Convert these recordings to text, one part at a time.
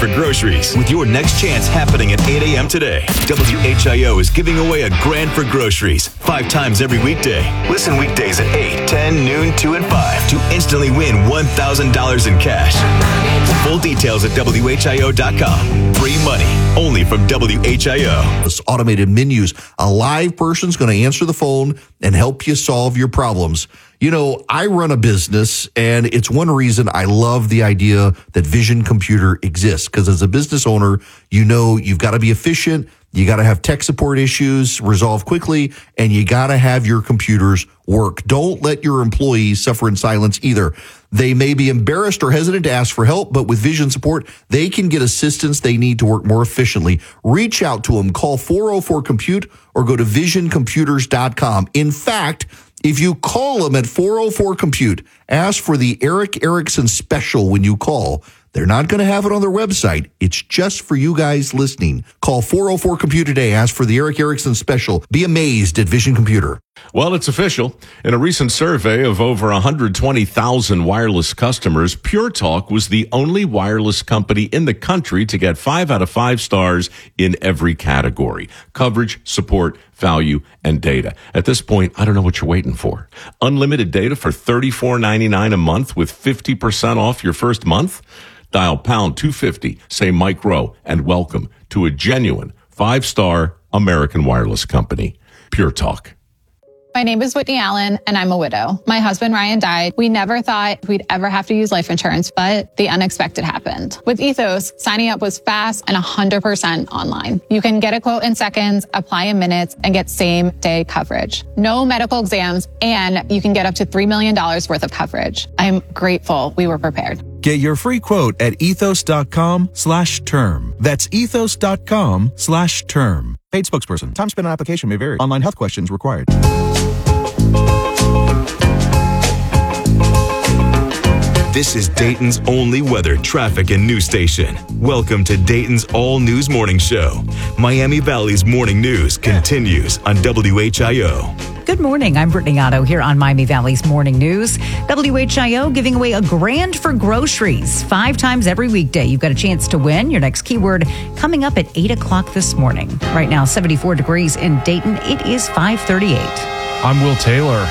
for groceries with your next chance happening at 8 a.m. today. WHIO is giving away a grand for groceries 5 times every weekday. Listen weekdays at 8, 10, noon, 2, and 5 to instantly win $1,000 in cash. Full details at WHIO.com. Free money only from WHIO. This automated menus. A live person's going to answer the phone and help you solve your problems. You know, I run a business, and it's one reason I love the idea that Vision Computer exists. Because as a business owner, you know you've got to be efficient, you got to have tech support issues resolved quickly, and you got to have your computers work. Don't let your employees suffer in silence either. They may be embarrassed or hesitant to ask for help, but with Vision support, they can get assistance they need to work more efficiently. Reach out to them. Call 404-COMPUTE or go to visioncomputers.com. In fact, if you call them at 404-COMPUTE, ask for the Eric Erickson special when you call. They're not going to have it on their website. It's just for you guys listening. Call 404-COMPUTE today. Ask for the Eric Erickson special. Be amazed at Vision Computer. Well, it's official. In a recent survey of over 120,000 wireless customers, Pure Talk was the only wireless company in the country to get 5 out of 5 stars in every category: coverage, support, value, and data. At this point, I don't know what you're waiting for. Unlimited data for $34.99 a month with 50% off your first month? Dial pound 250, say Mike Rowe, and welcome to a genuine 5-star American wireless company. Pure Talk. My name is Whitney Allen, and I'm a widow. My husband, Ryan, died. We never thought we'd ever have to use life insurance, but the unexpected happened. With Ethos, signing up was fast and 100% online. You can get a quote in seconds, apply in minutes, and get same-day coverage. No medical exams, and you can get up to $3 million worth of coverage. I'm grateful we were prepared. Get your free quote at ethos.com/term. That's ethos.com/term. Paid spokesperson. Time spent on application may vary. Online health questions required. This is Dayton's only weather, traffic, and news station. Welcome to Dayton's All News Morning Show. Miami Valley's morning news continues on WHIO. Good morning. I'm Brittany Otto here on Miami Valley's Morning News. WHIO giving away a grand for groceries 5 times every weekday. You've got a chance to win. Your next keyword coming up at 8 o'clock this morning. Right now, 74 degrees in Dayton. It is 5:38. I'm Will Taylor.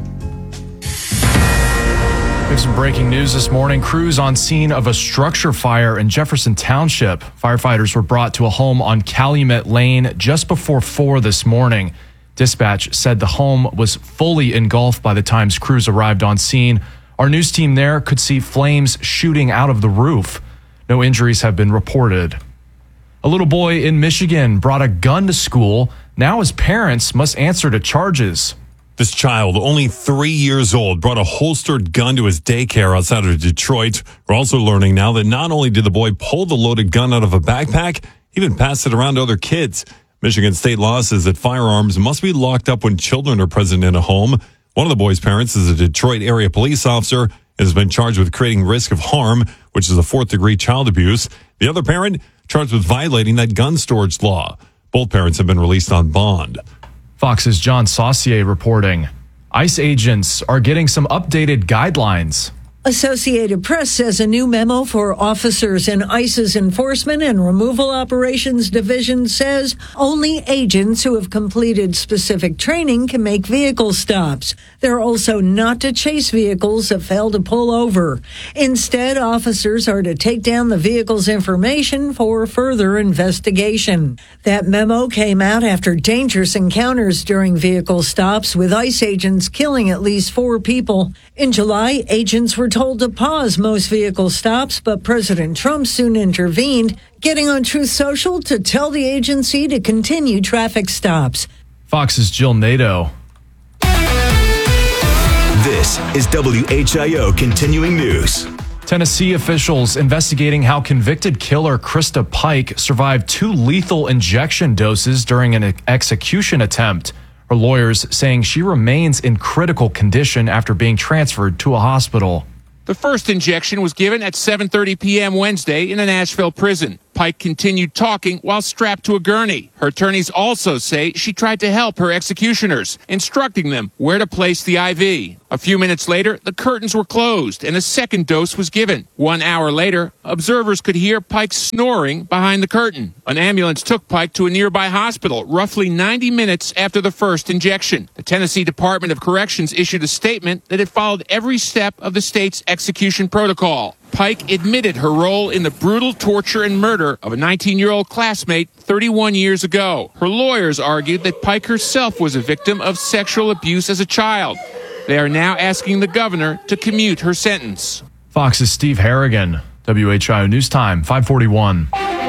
We have some breaking news this morning. Crews on scene of a structure fire in Jefferson Township. Firefighters were brought to a home on Calumet Lane just before 4 this morning. Dispatch said the home was fully engulfed by the time crews arrived on scene. Our news team there could see flames shooting out of the roof. No injuries have been reported. A little boy in Michigan brought a gun to school. Now his parents must answer to charges. This child, only 3 years old, brought a holstered gun to his daycare outside of Detroit. We're also learning now that not only did the boy pull the loaded gun out of a backpack, he even passed it around to other kids. Michigan state law says that firearms must be locked up when children are present in a home. One of the boy's parents is a Detroit area police officer and has been charged with creating risk of harm, which is a 4th-degree child abuse. The other parent charged with violating that gun storage law. Both parents have been released on bond. Fox's John Saucier reporting. ICE agents are getting some updated guidelines. Associated Press says a new memo for officers in ICE's Enforcement and Removal Operations Division says only agents who have completed specific training can make vehicle stops. They're also not to chase vehicles that fail to pull over. Instead, officers are to take down the vehicle's information for further investigation. That memo came out after dangerous encounters during vehicle stops, with ICE agents killing at least 4 people. In July, agents were told to pause most vehicle stops, but President Trump soon intervened, getting on Truth Social to tell the agency to continue traffic stops. Fox's Jill Nato. This is WHIO Continuing News. Tennessee officials investigating how convicted killer Krista Pike survived 2 lethal injection doses during an execution attempt. Her lawyers saying she remains in critical condition after being transferred to a hospital. The first injection was given at 7:30 p.m. Wednesday in a Nashville prison. Pike continued talking while strapped to a gurney. Her attorneys also say she tried to help her executioners, instructing them where to place the IV. A few minutes later, the curtains were closed and a second dose was given. 1 hour later, observers could hear Pike snoring behind the curtain. An ambulance took Pike to a nearby hospital roughly 90 minutes after the first injection. The Tennessee Department of Corrections issued a statement that it followed every step of the state's execution protocol. Pike admitted her role in the brutal torture and murder of a 19-year-old classmate 31 years ago. Her lawyers argued that Pike herself was a victim of sexual abuse as a child. They are now asking the governor to commute her sentence. Fox's Steve Harrigan, WHIO News Time, 541.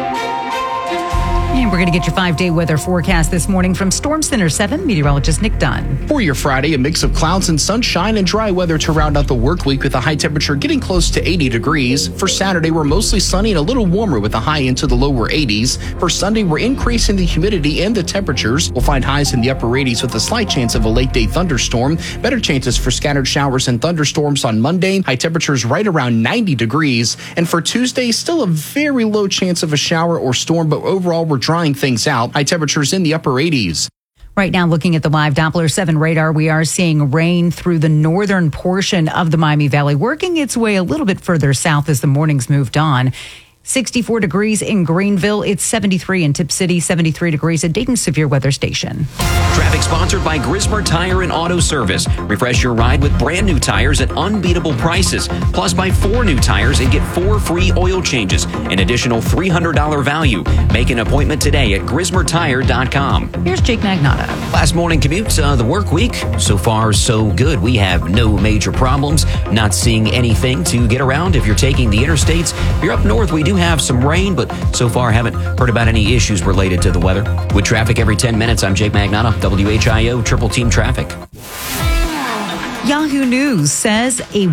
And we're going to get your 5-day weather forecast this morning from Storm Center 7 meteorologist Nick Dunn. For your Friday, a mix of clouds and sunshine and dry weather to round out the work week with a high temperature getting close to 80 degrees. For Saturday, we're mostly sunny and a little warmer with a high into the lower 80s. For Sunday, we're increasing the humidity and the temperatures. We'll find highs in the upper 80s with a slight chance of a late day thunderstorm. Better chances for scattered showers and thunderstorms on Monday. High temperatures right around 90 degrees. And for Tuesday, still a very low chance of a shower or storm, but overall we're drying things out. High temperatures in the upper 80s. Right now, looking at the live Doppler 7 radar, we are seeing rain through the northern portion of the Miami Valley, working its way a little bit further south as the morning's moved on. 64 degrees in Greenville. It's 73 in Tip City, 73 degrees at Dayton's Severe Weather Station. Traffic sponsored by Grismer Tire and Auto Service. Refresh your ride with brand new tires at unbeatable prices. Plus, buy 4 new tires and get 4 free oil changes. An additional $300 value. Make an appointment today at GrismerTire.com. Here's Jake Magnotta. Last morning commute, the work week. So far, so good. We have no major problems. Not seeing anything to get around if you're taking the interstates. If you're up north, we do have some rain, but so far haven't heard about any issues related to the weather. With traffic every 10 minutes, I'm Jake Magnotta, WHIO Triple Team Traffic. Yahoo News says a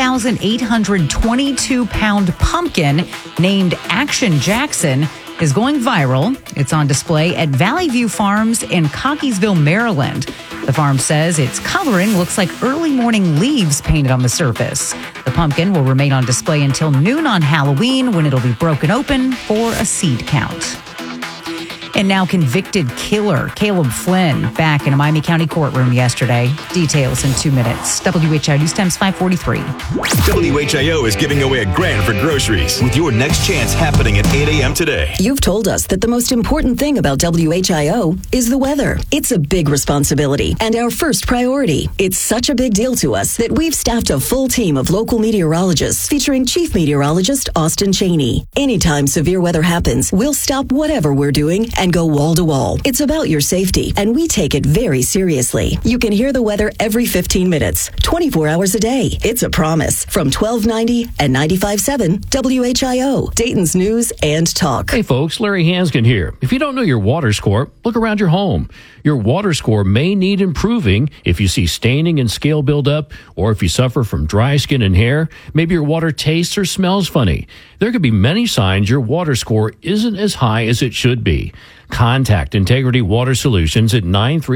1,822-pound pumpkin named Action Jackson is going viral. It's on display at Valley View Farms in Cockeysville, Maryland. The farm says its coloring looks like early morning leaves painted on the surface. The pumpkin will remain on display until noon on Halloween, when it'll be broken open for a seed count. And now convicted killer Caleb Flynn back in a Miami County courtroom yesterday. Details in 2 minutes. WHIO News Times 543. WHIO is giving away $1,000 for groceries with your next chance happening at 8 a.m. today. You've told us that the most important thing about WHIO is the weather. It's a big responsibility and our first priority. It's such a big deal to us that we've staffed a full team of local meteorologists featuring Chief Meteorologist Austin Cheney. Anytime severe weather happens, we'll stop whatever we're doing and go wall to wall. It's about your safety, and we take it very seriously. You can hear the weather every 15 minutes, 24 hours a day. It's a promise from 1290 and 95.7 WHIO, Dayton's News and Talk. Hey folks, Larry Hanskin here. If you don't know your water score, look around your home. Your water score may need improving if you see staining and scale buildup, or if you suffer from dry skin and hair. Maybe your water tastes or smells funny. There could be many signs your water score isn't as high as it should be. Contact Integrity Water Solutions at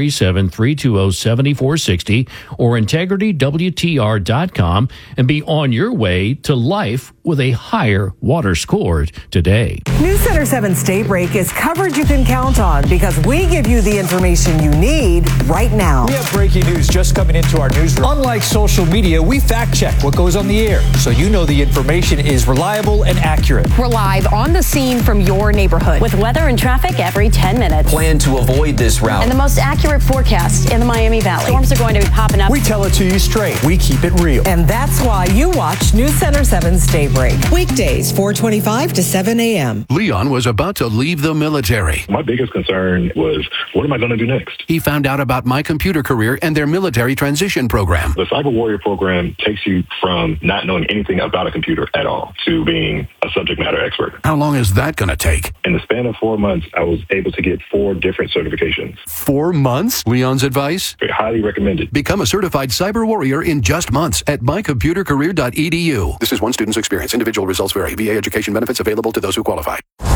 937-320-7460 or integritywtr.com and be on your way to life with a higher water score today. News Center 7's Daybreak is coverage you can count on because we give you the information you need right now. We have breaking news just coming into our newsroom. Unlike social media, we fact check what goes on the air so you know the information is reliable and accurate. We're live on the scene from your neighborhood with weather and traffic every 10 minutes. Plan to avoid this route. And the most accurate forecast in the Miami Valley. Storms are going to be popping up. We tell it to you straight. We keep it real. And that's why you watch News Center 7's Daybreak. Weekdays, 4:25 to 7 a.m. Leon was about to leave the military. My biggest concern was, what am I going to do next? He found out about My Computer Career and their military transition program. The Cyber Warrior program takes you from not knowing anything about a computer at all to being a subject matter expert. How long is that going to take? In the span of 4 months, I was able to get 4 different certifications. 4 months? Leon's advice? Highly recommended. Become a certified cyber warrior in just months at mycomputercareer.edu. This is one student's experience. Individual results vary. VA education benefits available to those who qualify.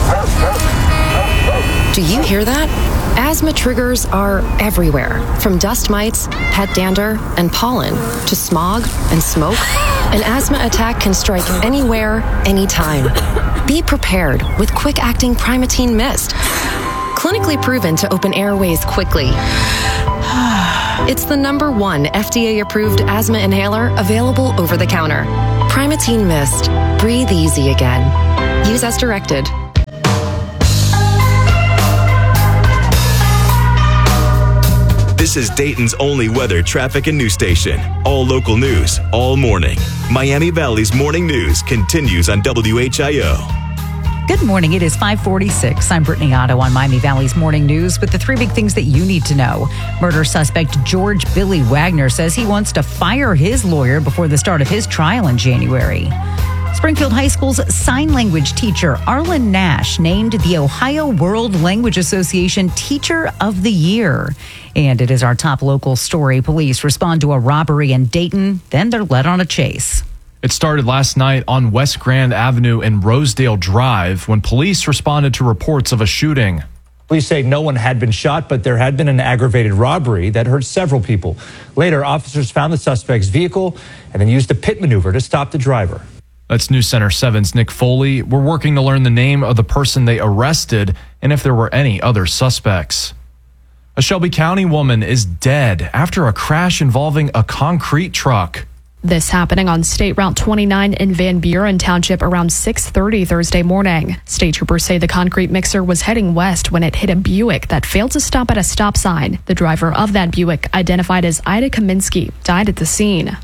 Do you hear that? Asthma triggers are everywhere, from dust mites, pet dander, and pollen, to smog and smoke An asthma attack can strike anywhere, anytime. Be prepared with quick-acting Primatene Mist. Clinically proven to open airways quickly. It's the #1 FDA-approved asthma inhaler available over the counter. Primatene Mist. Breathe easy again. Use as directed. This is Dayton's only weather, traffic, and news station. All local news, all morning. Miami Valley's morning news continues on WHIO. Good morning. It is 5:46. I'm Brittany Otto on Miami Valley's morning news with the three big things that you need to know. Murder suspect George Billy Wagner says he wants to fire his lawyer before the start of his trial in January. Springfield High School's sign language teacher, Arlen Nash, named the Ohio World Language Association Teacher of the Year. And it is our top local story. Police respond to a robbery in Dayton, then they're led on a chase. It started last night on West Grand Avenue and Rosedale Drive when police responded to reports of a shooting. Police say no one had been shot, but there had been an aggravated robbery that hurt several people. Later, officers found the suspect's vehicle and then used a pit maneuver to stop the driver. That's News Center 7's Nick Foley. We're working to learn the name of the person they arrested and if there were any other suspects. A Shelby County woman is dead after a crash involving a concrete truck. This happening on State Route 29 in Van Buren Township around 6:30 Thursday morning. State troopers say the concrete mixer was heading west when it hit a Buick that failed to stop at a stop sign. The driver of that Buick, identified as Ida Kaminsky, died at the scene.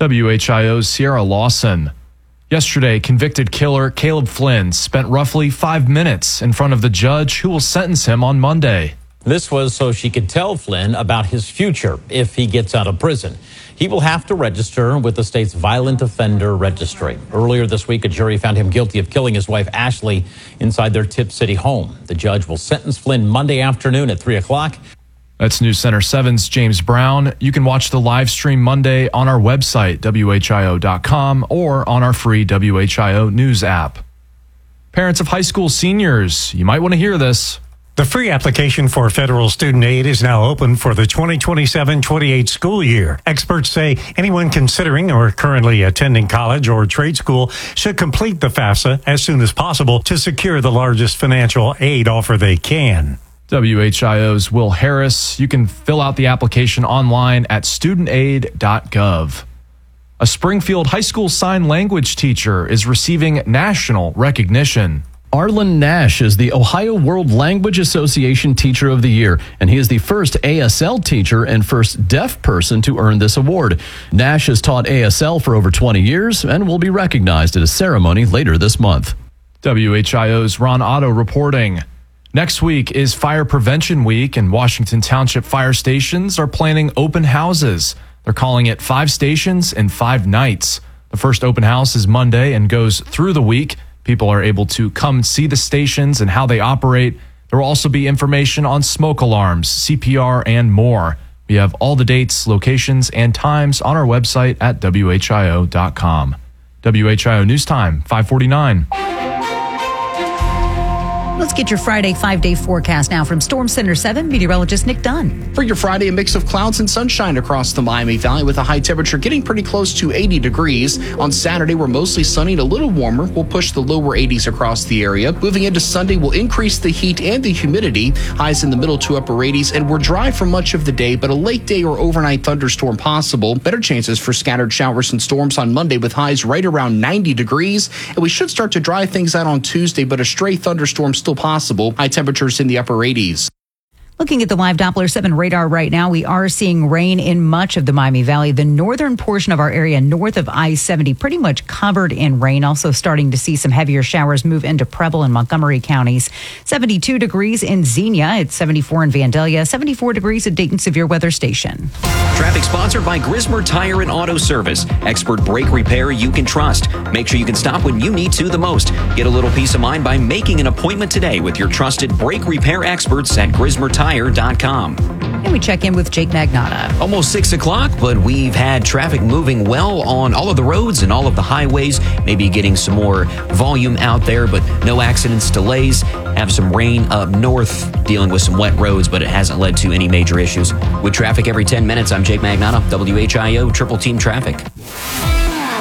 WHIO's Sierra Lawson. Yesterday, convicted killer Caleb Flynn spent roughly 5 minutes in front of the judge who will sentence him on Monday. This was so she could tell Flynn about his future if he gets out of prison. He will have to register with the state's violent offender registry. Earlier this week, a jury found him guilty of killing his wife, Ashley, inside their Tip City home. The judge will sentence Flynn Monday afternoon at 3 o'clock. That's News Center 7's James Brown. You can watch the live stream Monday on our website, WHIO.com, or on our free WHIO News app. Parents of high school seniors, you might want to hear this. The free application for federal student aid is now open for the 2027-28 school year. Experts say anyone considering or currently attending college or trade school should complete the FAFSA as soon as possible to secure the largest financial aid offer they can. WHIO's Will Harris. You can fill out the application online at studentaid.gov. A Springfield High School sign language teacher is receiving national recognition. Arlen Nash is the Ohio World Language Association Teacher of the Year, and he is the first ASL teacher and first deaf person to earn this award. Nash has taught ASL for over 20 years and will be recognized at a ceremony later this month. WHIO's Ron Otto reporting. Next week is Fire Prevention Week, and Washington Township fire stations are planning open houses. They're calling it 5 stations in 5 nights. The first open house is Monday and goes through the week. People are able to come see the stations and how they operate. There will also be information on smoke alarms, CPR, and more. We have all the dates, locations, and times on our website at WHIO.com. WHIO News Time, 5:49. Let's get your Friday 5-day forecast now from Storm Center 7 meteorologist Nick Dunn. For your Friday, a mix of clouds and sunshine across the Miami Valley with a high temperature getting pretty close to 80 degrees. On Saturday, we're mostly sunny and a little warmer. We'll push the lower 80s across the area. Moving into Sunday, we'll increase the heat and the humidity. Highs in the middle to upper 80s, and we're dry for much of the day, but a late day or overnight thunderstorm possible. Better chances for scattered showers and storms on Monday with highs right around 90 degrees. And we should start to dry things out on Tuesday, but a stray thunderstorm still possible. High temperatures in the upper 80s. Looking at the live Doppler 7 radar right now, we are seeing rain in much of the Miami Valley. The northern portion of our area north of I-70 pretty much covered in rain. Also starting to see some heavier showers move into Preble and Montgomery counties. 72 degrees in Xenia. It's 74 in Vandalia. 74 degrees at Dayton Severe Weather Station. Traffic sponsored by Grismer Tire and Auto Service. Expert brake repair you can trust. Make sure you can stop when you need to the most. Get a little peace of mind by making an appointment today with your trusted brake repair experts at GrismerTire.com. And we check in with Jake Magnotta. Almost 6 o'clock, but we've had traffic moving well on all of the roads and all of the highways. Maybe getting some more volume out there, but no accidents, delays. Have some rain up north, dealing with some wet roads, but it hasn't led to any major issues. With traffic every 10 minutes, I'm Jake Magnotta, WHIO Triple Team Traffic.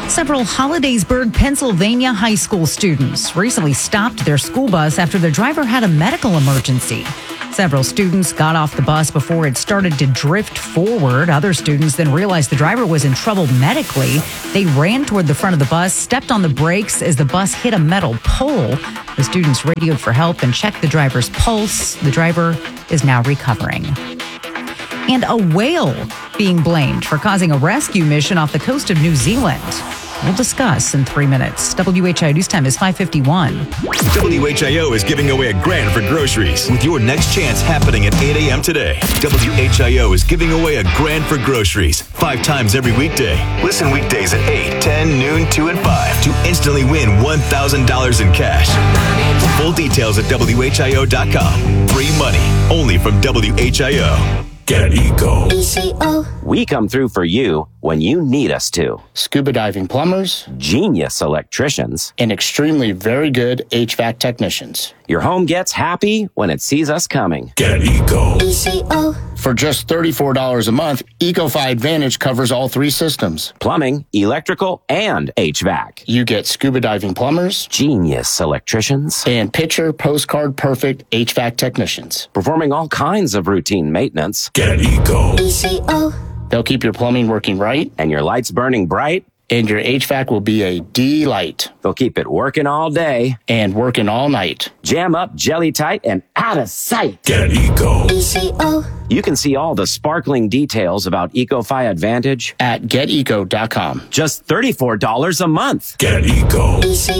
Several Hollidaysburg, Pennsylvania high school students recently stopped their school bus after their driver had a medical emergency. Several students got off the bus before it started to drift forward. Other students then realized the driver was in trouble medically. They ran toward the front of the bus, stepped on the brakes as the bus hit a metal pole. The students radioed for help and checked the driver's pulse. The driver is now recovering. And a whale being blamed for causing a rescue mission off the coast of New Zealand. We'll discuss in 3 minutes. WHIO News Time is 5:51. WHIO is giving away $1,000 for groceries with your next chance happening at 8 a.m. today. WHIO is giving away $1,000 for groceries 5 times every weekday. Listen weekdays at 8, 10, noon, 2, and 5 to instantly win $1,000 in cash. Full details at WHIO.com. Free money only from WHIO. Get Eco. We come through for you when you need us to. Scuba diving plumbers, genius electricians, and extremely very good HVAC technicians. Your home gets happy when it sees us coming. Get Eco. For just $34 a month, EcoFi Advantage covers all 3 systems. Plumbing, electrical, and HVAC. You get scuba diving plumbers, genius electricians, and picture postcard perfect HVAC technicians. Performing all kinds of routine maintenance. Get Eco. They'll keep your plumbing working right, and your lights burning bright, and your HVAC will be a delight. They'll keep it working all day and working all night. Jam up, jelly tight, and out of sight. Get Eco. You can see all the sparkling details about EcoFi Advantage at GetEco.com. Just $34 a month. Get Eco.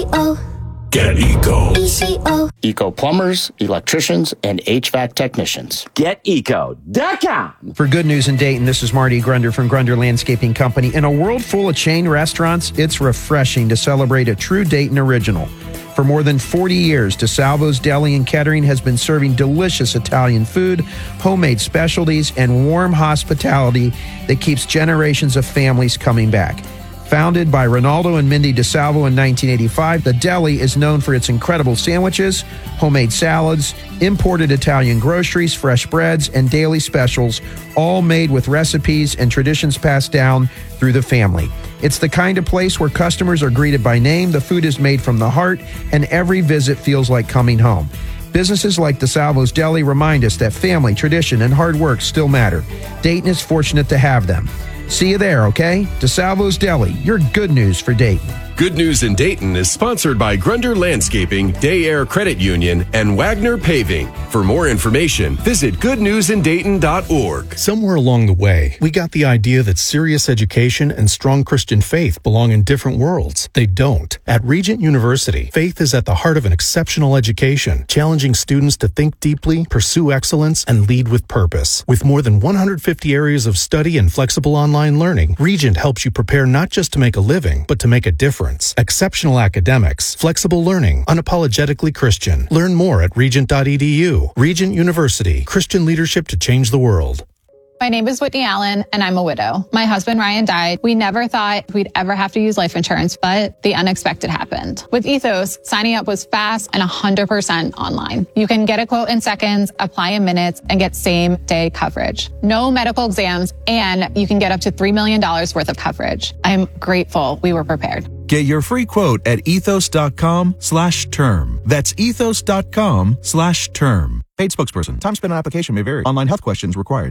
Get Eco. Eco plumbers, electricians, and HVAC technicians. GetEco.com. For Good News in Dayton, this is Marty Grunder from Grunder Landscaping Company. In a world full of chain restaurants, it's refreshing to celebrate a true Dayton original. For more than 40 years, DeSalvo's Deli and Kettering has been serving delicious Italian food, homemade specialties, and warm hospitality that keeps generations of families coming back. Founded by Ronaldo and Mindy DeSalvo in 1985, the deli is known for its incredible sandwiches, homemade salads, imported Italian groceries, fresh breads, and daily specials, all made with recipes and traditions passed down through the family. It's the kind of place where customers are greeted by name, the food is made from the heart, and every visit feels like coming home. Businesses like DeSalvo's Deli remind us that family, tradition, and hard work still matter. Dayton is fortunate to have them. See you there, okay? DeSalvo's Deli, your good news for Dayton. Good News in Dayton is sponsored by Grunder Landscaping, Day Air Credit Union, and Wagner Paving. For more information, visit goodnewsindayton.org. Somewhere along the way, we got the idea that serious education and strong Christian faith belong in different worlds. They don't. At Regent University, faith is at the heart of an exceptional education, challenging students to think deeply, pursue excellence, and lead with purpose. With more than 150 areas of study and flexible online learning, Regent helps you prepare not just to make a living, but to make a difference. Exceptional academics, flexible learning, unapologetically Christian. Learn more at regent.edu. Regent University, Christian leadership to change the world. My name is Whitney Allen, and I'm a widow. My husband, Ryan, died. We never thought we'd ever have to use life insurance, but the unexpected happened. With Ethos, signing up was fast and 100% online. You can get a quote in seconds, apply in minutes, and get same-day coverage. No medical exams, and you can get up to $3 million worth of coverage. I'm grateful we were prepared. Get your free quote at ethos.com/term. That's ethos.com/term. Paid spokesperson. Time spent on application may vary. Online health questions required.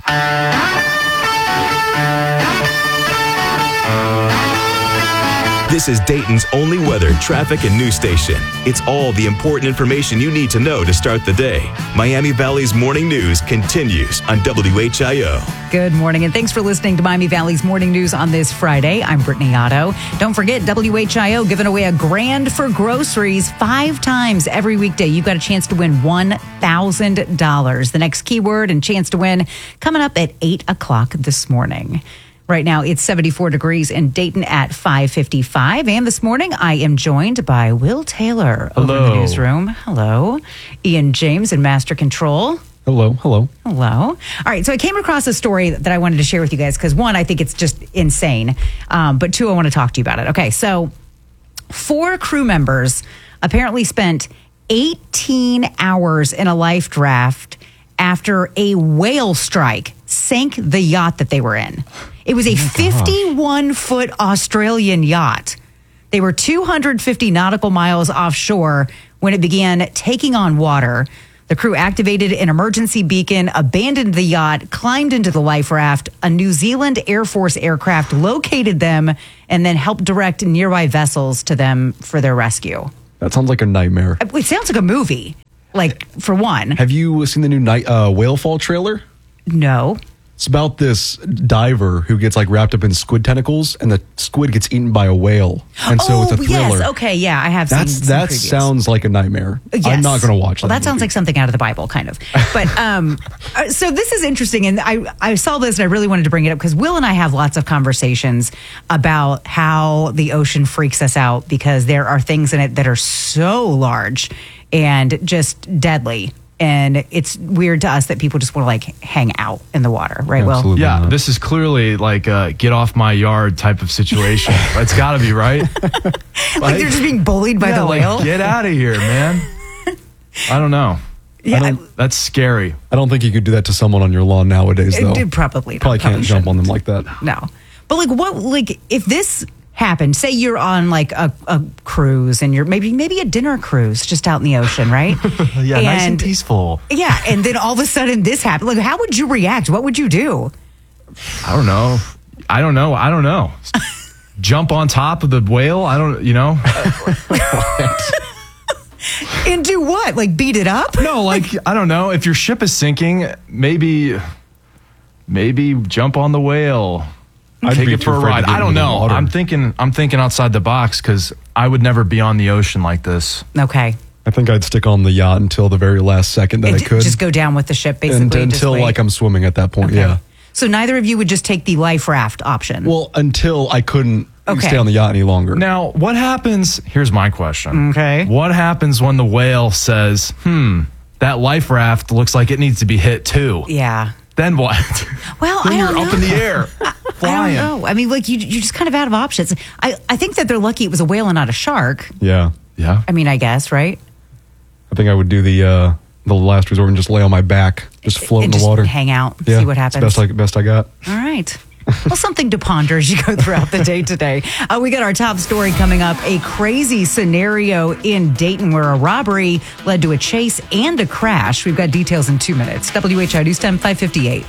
This is Dayton's only weather, traffic, and news station. It's all the important information you need to know to start the day. Miami Valley's Morning News continues on WHIO. Good morning, and thanks for listening to Miami Valley's Morning News on this Friday. I'm Brittany Otto. Don't forget, WHIO giving away $1,000 for groceries 5 times every weekday. You've got a chance to win $1,000. The next keyword and chance to win coming up at 8 o'clock this morning. Right now, it's 74 degrees in Dayton at 5:55. And this morning, I am joined by Will Taylor over in the newsroom. Hello. Ian James in Master Control. Hello. Hello. All right. So I came across a story that I wanted to share with you guys because, one, I think it's just insane. But 2, I want to talk to you about it. Okay. So 4 crew members apparently spent 18 hours in a life raft after a whale strike sank the yacht that they were in. It was a 51-foot Australian yacht. They were 250 nautical miles offshore when it began taking on water. The crew activated an emergency beacon, abandoned the yacht, climbed into the life raft. A New Zealand Air Force aircraft located them and then helped direct nearby vessels to them for their rescue. That sounds like a nightmare. It sounds like a movie, like, for one. Have you seen the new Whale Fall trailer? No. It's about this diver who gets like wrapped up in squid tentacles, and the squid gets eaten by a whale, and so it's a thriller. Yes, okay, yeah, I have seen some that previews. Sounds like a nightmare. Yes. I'm not going to watch that. Well, that sounds like something out of the Bible, kind of. But so this is interesting, and I saw this and I really wanted to bring it up because Will and I have lots of conversations about how the ocean freaks us out because there are things in it that are so large and just deadly. And it's weird to us that people just want to like hang out in the water, right, Will? Absolutely not. This is clearly like a get off my yard type of situation. It's got to be, right? Like they're just being bullied by the whale? Like, get out of here, man. I don't know. Yeah, that's scary. I don't think you could do that to someone on your lawn nowadays, though. Probably not. Probably can't jump on them like that. No. But like what, like if this happened, say you're on like a cruise and you're maybe a dinner cruise just out in the ocean, right? Yeah, nice and peaceful. Yeah, and then all of a sudden this happened. Like, how would you react? What would you do? I don't know. Jump on top of the whale? And do what? Like beat it up? No, like, I don't know. If your ship is sinking, maybe jump on the whale. Take it for a ride. I don't know. I'm thinking outside the box because I would never be on the ocean like this. Okay. I think I'd stick on the yacht until the very last second that I could. Just go down with the ship, basically. Until like I'm swimming at that point, okay. Yeah. So neither of you would just take the life raft option? Well, until I couldn't stay on the yacht any longer. Now, what happens? Here's my question. Okay. What happens when the whale says, that life raft looks like it needs to be hit too? Yeah. Then what? Well, then I don't know. You're up in the air. Flying. I don't know. I mean, like, you're just kind of out of options. I think that they're lucky it was a whale and not a shark. Yeah. I mean, I guess, right? I think I would do the last resort and just lay on my back, just float in the water. Hang out, see what happens. It's best I got. All right. Well, something to ponder as you go throughout the day today. We got our top story coming up. A crazy scenario in Dayton where a robbery led to a chase and a crash. We've got details in 2 minutes. WHI News Time 558.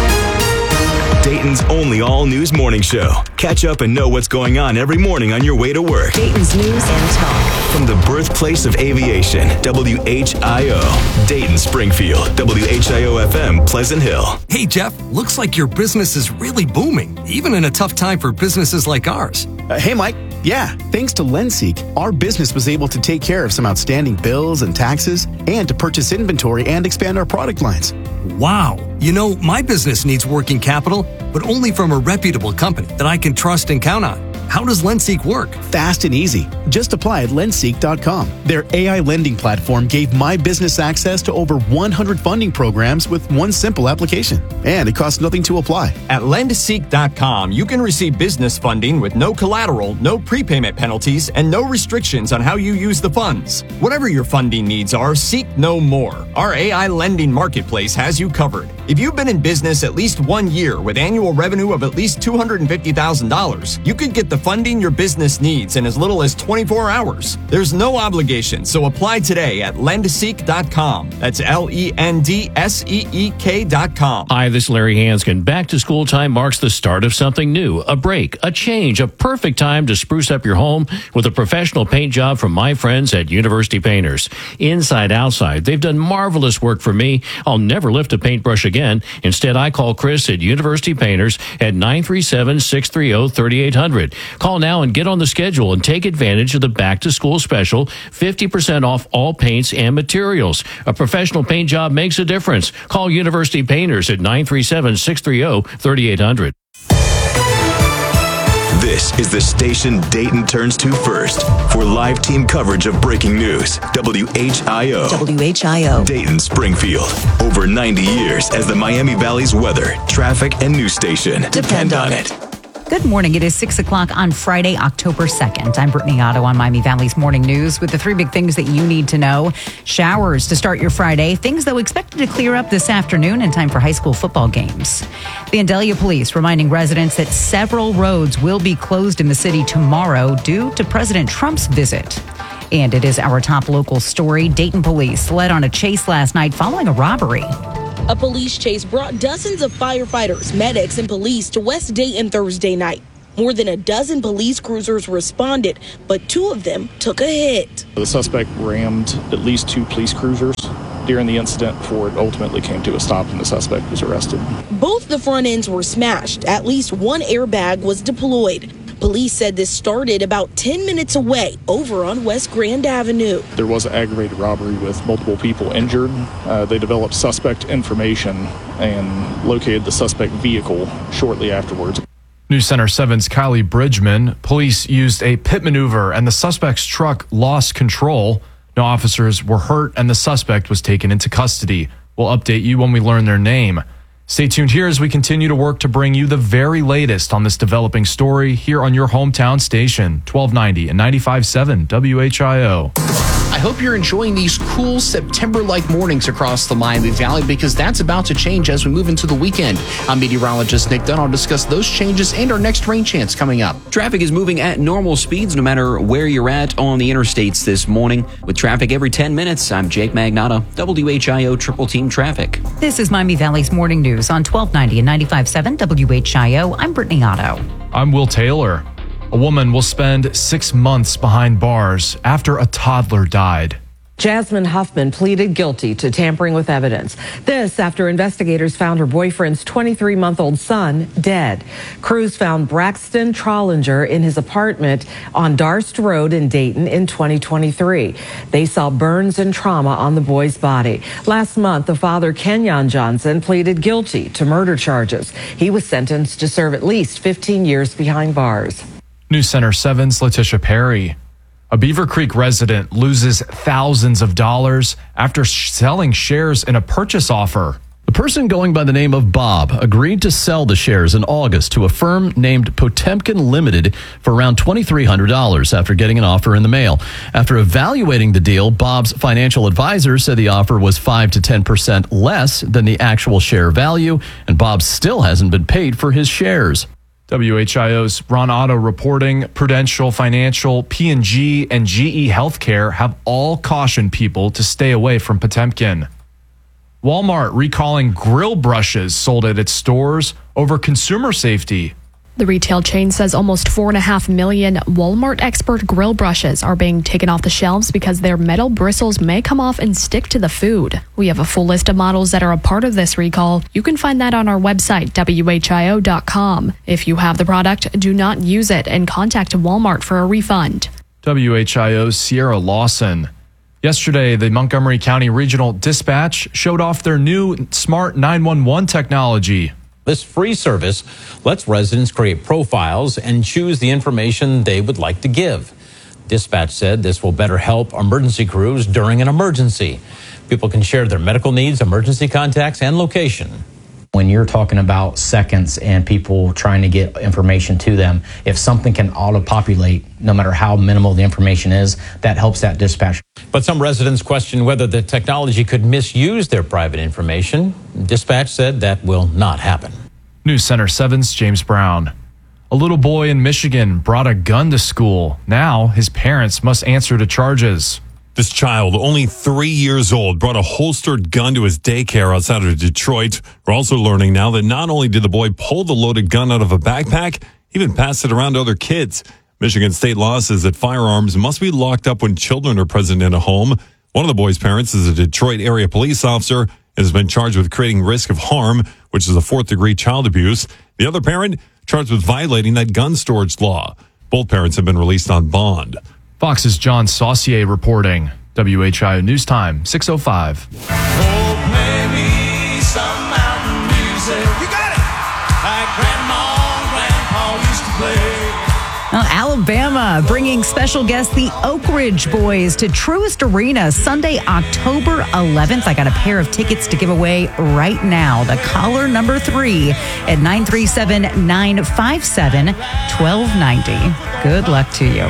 Dayton's only all-news morning show. Catch up and know what's going on every morning on your way to work. Dayton's news and talk. From the birthplace of aviation, WHIO. Dayton, Springfield, WHIO-FM, Pleasant Hill. Hey, Jeff, looks like your business is really booming, even in a tough time for businesses like ours. Hey, Mike. Yeah, thanks to LendSeek, our business was able to take care of some outstanding bills and taxes and to purchase inventory and expand our product lines. Wow. You know, my business needs working capital, but only from a reputable company that I can trust and count on. How does LendSeek work? Fast and easy. Just apply at lendseek.com. Their AI lending platform gave my business access to over 100 funding programs with one simple application. And it costs nothing to apply. At lendseek.com, you can receive business funding with no collateral, no prepayment penalties, and no restrictions on how you use the funds. Whatever your funding needs are, seek no more. Our AI lending marketplace has you covered. If you've been in business at least 1 year with annual revenue of at least $250,000, you could get the funding your business needs in as little as 24 hours. There's no obligation, so apply today at lendseek.com. That's LENDSEEK.com. Hi, this is Larry Hanskin. Back to school time marks the start of something new, a break, a change, a perfect time to spruce up your home with a professional paint job from my friends at University Painters. Inside, outside, they've done marvelous work for me. I'll never lift a paintbrush again. Instead, I call Chris at University Painters at 937-630-3800. Call now and get on the schedule and take advantage of the back-to-school special, 50% off all paints and materials. A professional paint job makes a difference. Call University Painters at 937-630-3800. This is the station Dayton turns to first for live team coverage of breaking news. WHIO. WHIO. Dayton, Springfield. Over 90 years as the Miami Valley's weather, traffic, and news station. Depend on it. Good morning. It is 6 o'clock on Friday, October 2nd. I'm Brittany Otto on Miami Valley's Morning News with the three big things that you need to know. Showers to start your Friday. Things, though, expected to clear up this afternoon in time for high school football games. The Vandalia Police reminding residents that several roads will be closed in the city tomorrow due to President Trump's visit. And it is our top local story. Dayton police led on a chase last night following a robbery. A police chase brought dozens of firefighters, medics, and police to West Dayton Thursday night. More than a dozen police cruisers responded, but two of them took a hit. The suspect rammed at least two police cruisers during the incident before it ultimately came to a stop and the suspect was arrested. Both the front ends were smashed. At least one airbag was deployed. Police said this started about 10 minutes away over on West Grand Avenue. There was an aggravated robbery with multiple people injured. They developed suspect information and located the suspect vehicle shortly afterwards. News Center 7's Kylie Bridgman. Police used a pit maneuver and the suspect's truck lost control. No officers were hurt and the suspect was taken into custody. We'll update you when we learn their name. Stay tuned here as we continue to work to bring you the very latest on this developing story here on your hometown station, 1290 and 95.7 WHIO. I hope you're enjoying these cool September-like mornings across the Miami Valley because that's about to change as we move into the weekend. I'm meteorologist Nick Dunn. I'll discuss those changes and our next rain chance coming up. Traffic is moving at normal speeds no matter where you're at on the interstates this morning. With traffic every 10 minutes, I'm Jake Magnotta, WHIO Triple Team Traffic. This is Miami Valley's Morning News on 1290 and 95.7 WHIO. I'm Brittany Otto. I'm Will Taylor. A woman will spend 6 months behind bars after a toddler died. Jasmine Huffman pleaded guilty to tampering with evidence. This after investigators found her boyfriend's 23-month-old son dead. Crews found Braxton Trollinger in his apartment on Darst Road in Dayton in 2023. They saw burns and trauma on the boy's body. Last month, the father, Kenyon Johnson, pleaded guilty to murder charges. He was sentenced to serve at least 15 years behind bars. News Center 7's Letitia Perry. A Beaver Creek resident loses thousands of dollars after selling shares in a purchase offer. The person going by the name of Bob agreed to sell the shares in August to a firm named Potemkin Limited for around $2,300 after getting an offer in the mail. After evaluating the deal, Bob's financial advisor said the offer was 5 to 10% less than the actual share value, and Bob still hasn't been paid for his shares. WHIO's Ron Otto reporting Prudential Financial, P&G, and GE Healthcare have all cautioned people to stay away from Potemkin. Walmart recalling grill brushes sold at its stores over consumer safety. The retail chain says almost 4.5 million Walmart Expert grill brushes are being taken off the shelves because their metal bristles may come off and stick to the food. We have a full list of models that are a part of this recall. You can find that on our website, WHIO.com. If you have the product, do not use it and contact Walmart for a refund. WHIO's Sierra Lawson. Yesterday, the Montgomery County Regional Dispatch showed off their new Smart 911 technology. This free service lets residents create profiles and choose the information they would like to give. Dispatch said this will better help emergency crews during an emergency. People can share their medical needs, emergency contacts, and location. When you're talking about seconds and people trying to get information to them, if something can auto-populate, no matter how minimal the information is, that helps that dispatch. But some residents question whether the technology could misuse their private information. Dispatch said that will not happen. News Center 7's James Brown. A little boy in Michigan brought a gun to school. Now his parents must answer to charges. This child, only 3 years old, brought a holstered gun to his daycare outside of Detroit. We're also learning now that not only did the boy pull the loaded gun out of a backpack, he even passed it around to other kids. Michigan state law says that firearms must be locked up when children are present in a home. One of the boy's parents is a Detroit area police officer and has been charged with creating risk of harm, which is a 4th-degree child abuse. The other parent charged with violating that gun storage law. Both parents have been released on bond. Fox's John Saucier reporting. WHIO News Time, 6:05. Well, Alabama bringing special guest the Oak Ridge Boys to Truist Arena Sunday, October 11th. I got a pair of tickets to give away right now. The caller number 3 at 937-957-1290. Good luck to you.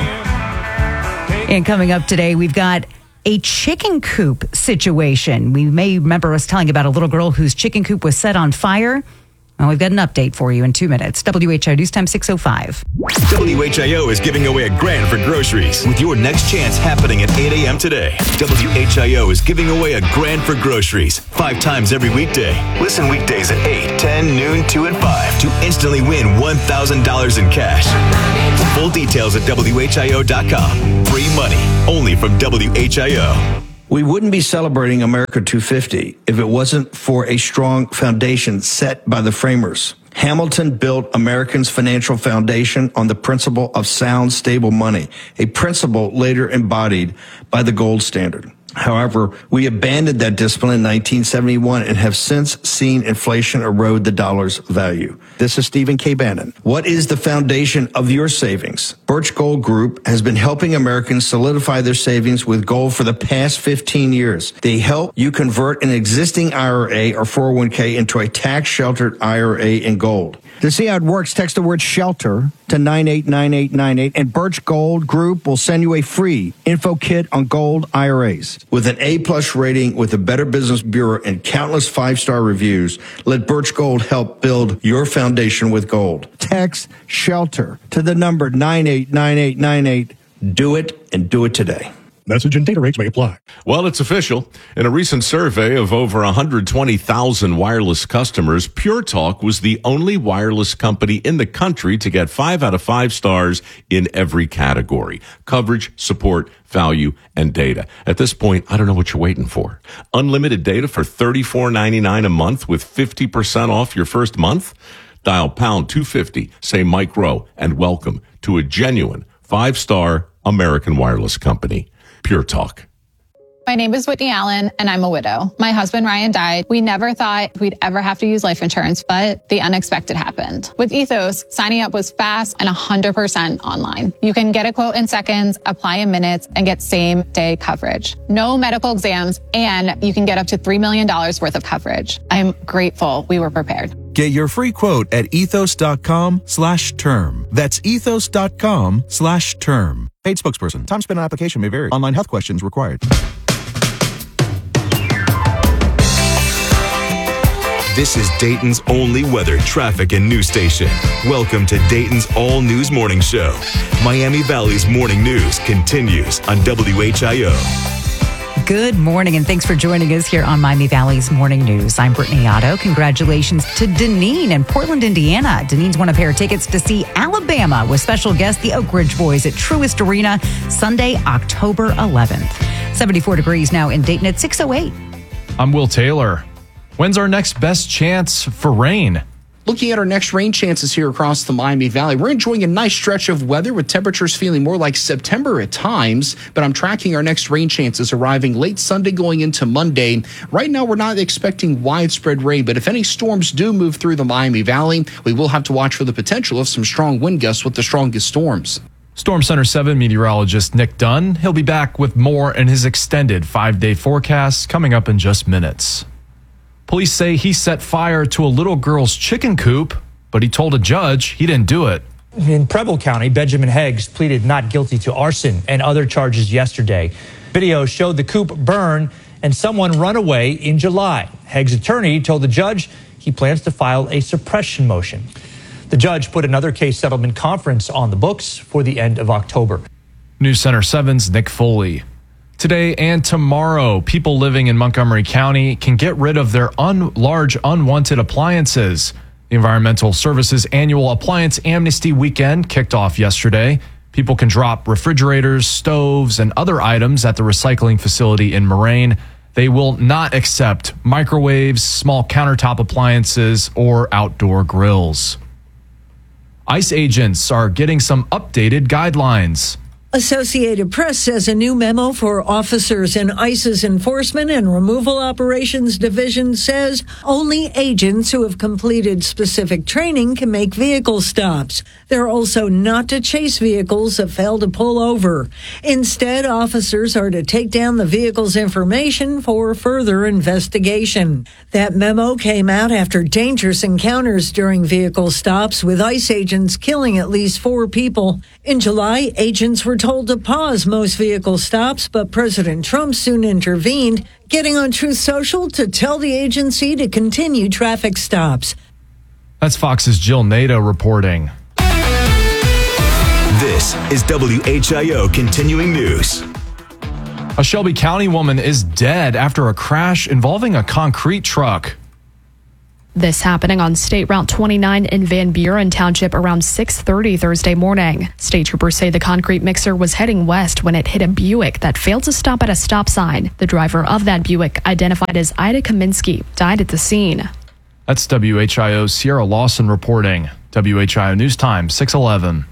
And coming up today, we've got a chicken coop situation. We may remember us telling about a little girl whose chicken coop was set on fire. Well, we've got an update for you in 2 minutes. WHIO News Time 6:05. WHIO is giving away $1,000 for groceries with your next chance happening at 8 a.m. today. WHIO is giving away $1,000 for groceries 5 times every weekday. Listen weekdays at 8, 10, noon, 2, and 5 to instantly win $1,000 in cash. Full details at WHIO.com. Free money only from WHIO. We wouldn't be celebrating America 250 if it wasn't for a strong foundation set by the framers. Hamilton built Americans' financial foundation on the principle of sound, stable money, a principle later embodied by the gold standard. However, we abandoned that discipline in 1971 and have since seen inflation erode the dollar's value. This is Stephen K. Bannon. What is the foundation of your savings? Birch Gold Group has been helping Americans solidify their savings with gold for the past 15 years. They help you convert an existing IRA or 401k into a tax-sheltered IRA in gold. To see how it works, text the word SHELTER to 989898, and Birch Gold Group will send you a free info kit on gold IRAs. With an A-plus rating with the Better Business Bureau and countless 5-star reviews, let Birch Gold help build your foundation with gold. Text SHELTER to the number 989898. Do it, and do it today. Message and data rates may apply. Well, it's official. In a recent survey of over 120,000 wireless customers, Pure Talk was the only wireless company in the country to get 5 out of 5 stars in every category: coverage, support, value, and data. At this point, I don't know what you're waiting for. Unlimited data for $34.99 a month with 50% off your first month? Dial pound 250, say Mike Rowe, and welcome to a genuine 5-star American wireless company. Pure Talk. My name is Whitney Allen, and I'm a widow. My husband, Ryan, died. We never thought we'd ever have to use life insurance, but the unexpected happened. With Ethos, signing up was fast and 100% online. You can get a quote in seconds, apply in minutes, and get same-day coverage. No medical exams, and you can get up to $3 million worth of coverage. I'm grateful we were prepared. Get your free quote at ethos.com/term. That's ethos.com/term. Paid spokesperson. Time spent on application may vary. Online health questions required. This is Dayton's only weather, traffic, and news station. Welcome to Dayton's All News Morning Show. Miami Valley's morning news continues on WHIO. Good morning, and thanks for joining us here on Miami Valley's Morning News. I'm Brittany Otto. Congratulations to Deneen in Portland, Indiana. Deneen's won a pair of tickets to see Alabama with special guest the Oak Ridge Boys at Truist Arena Sunday, October 11th. 74 degrees now in Dayton at 6:08. I'm Will Taylor. When's our next best chance for rain? Looking at our next rain chances here across the Miami Valley, we're enjoying a nice stretch of weather with temperatures feeling more like September at times, but I'm tracking our next rain chances arriving late Sunday going into Monday. Right now, we're not expecting widespread rain, but if any storms do move through the Miami Valley, we will have to watch for the potential of some strong wind gusts with the strongest storms. Storm Center 7 meteorologist Nick Dunn. He'll be back with more in his extended 5-day forecast coming up in just minutes. Police say he set fire to a little girl's chicken coop, but he told a judge he didn't do it. In Preble County, Benjamin Heggs pleaded not guilty to arson and other charges yesterday. Video showed the coop burn and someone run away in July. Heggs' attorney told the judge he plans to file a suppression motion. The judge put another case settlement conference on the books for the end of October. News Center 7's Nick Foley. Today and tomorrow, people living in Montgomery County can get rid of their large unwanted appliances. The Environmental Services Annual Appliance Amnesty Weekend kicked off yesterday. People can drop refrigerators, stoves, and other items at the recycling facility in Moraine. They will not accept microwaves, small countertop appliances, or outdoor grills. ICE agents are getting some updated guidelines. Associated Press says a new memo for officers in ICE's Enforcement and Removal Operations Division says only agents who have completed specific training can make vehicle stops. They're also not to chase vehicles that fail to pull over. Instead, officers are to take down the vehicle's information for further investigation. That memo came out after dangerous encounters during vehicle stops, with ICE agents killing at least 4 people. In July, agents were told to pause most vehicle stops, but President Trump soon intervened, getting on Truth Social to tell the agency to continue traffic stops. That's Fox's Jill Nato reporting. This is WHIO Continuing News. A Shelby County woman is dead after a crash involving a concrete truck. This happening on State Route 29 in Van Buren Township around 6:30 Thursday morning. State troopers say the concrete mixer was heading west when it hit a Buick that failed to stop at a stop sign. The driver of that Buick, identified as Ida Kaminsky, died at the scene. That's WHIO's Sierra Lawson reporting. WHIO News Time, 6:11.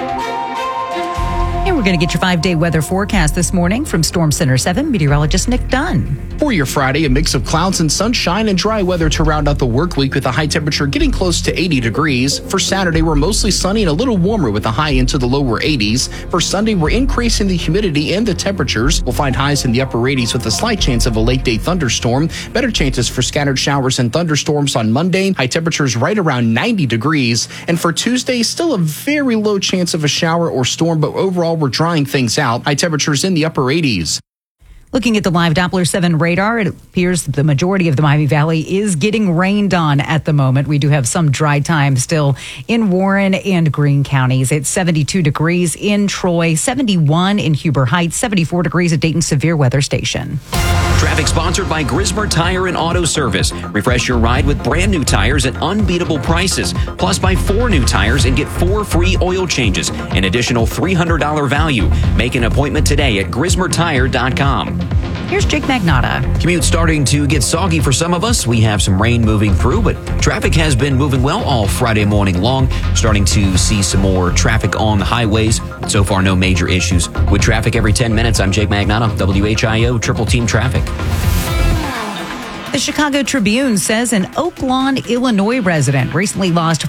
And we're going to get your 5-day weather forecast this morning from Storm Center 7 meteorologist Nick Dunn. For your Friday, a mix of clouds and sunshine and dry weather to round out the work week with a high temperature getting close to 80 degrees. For Saturday, we're mostly sunny and a little warmer with a high into the lower 80s. For Sunday, we're increasing the humidity and the temperatures. We'll find highs in the upper 80s with a slight chance of a late day thunderstorm. Better chances for scattered showers and thunderstorms on Monday. High temperatures right around 90 degrees. And for Tuesday, still a very low chance of a shower or storm, but overall we're drying things out. High temperatures in the upper 80s. Looking at the live Doppler 7 radar, it appears that the majority of the Miami Valley is getting rained on at the moment. We do have some dry time still in Warren and Greene counties. It's 72 degrees in Troy, 71 in Huber Heights, 74 degrees at Dayton Severe Weather Station. Traffic sponsored by Grismer Tire and Auto Service. Refresh your ride with brand new tires at unbeatable prices. Plus, buy 4 new tires and get 4 free oil changes. An additional $300 value. Make an appointment today at GrismerTire.com. Here's Jake Magnotta. Commute starting to get soggy for some of us. We have some rain moving through, but traffic has been moving well all Friday morning long. Starting to see some more traffic on the highways. So far, no major issues. With traffic every 10 minutes, I'm Jake Magnotta, WHIO Triple Team Traffic. The Chicago Tribune says an Oak Lawn, Illinois resident recently lost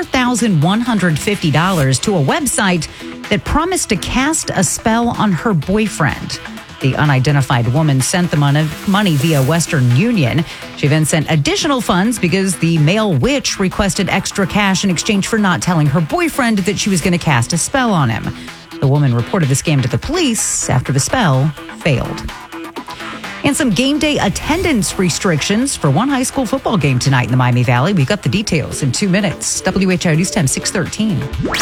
$4,150 to a website that promised to cast a spell on her boyfriend. The unidentified woman sent the money via Western Union. She then sent additional funds because the male witch requested extra cash in exchange for not telling her boyfriend that she was going to cast a spell on him. The woman reported the scam to the police after the spell failed. And some game day attendance restrictions for one high school football game tonight in the Miami Valley. We've got the details in 2 minutes. WHIO News Time 6:13.